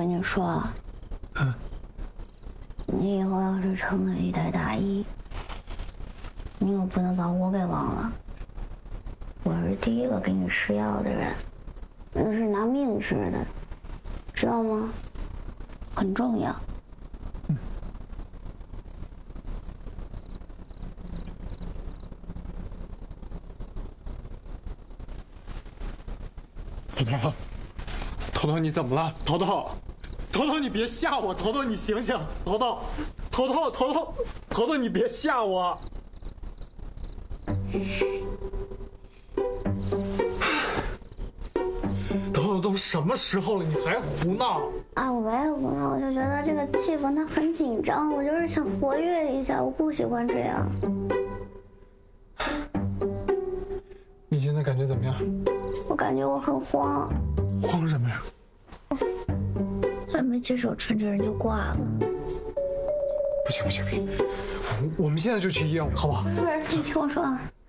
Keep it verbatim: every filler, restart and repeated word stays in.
跟你说，嗯，你以后要是成了一代大医，你可不能把我给忘了。我是第一个给你吃药的人，那是拿命治的，知道吗？很重要。嗯。 头头，头头你怎么了？头头，头头你别吓我！头头你醒醒！头头，头头，头头，头头你别吓我！头头都什么时候了，你还胡闹？ 啊，我没胡闹，我就觉得这个气氛它很紧张，我就是想活跃一下，我不喜欢这样。 你现在感觉怎么样？ 我感觉我很慌。 慌什么呀？ 还没接手春，这人就挂了。 不行不行不行，我们现在就去医院，好不好？ 不是，你听我说啊。